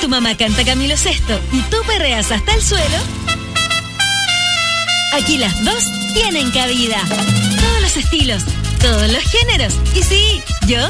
tu mamá canta Camilo Sesto y tú perreas hasta el suelo, aquí las dos tienen cabida. Todos los estilos, todos los géneros. Y sí, yo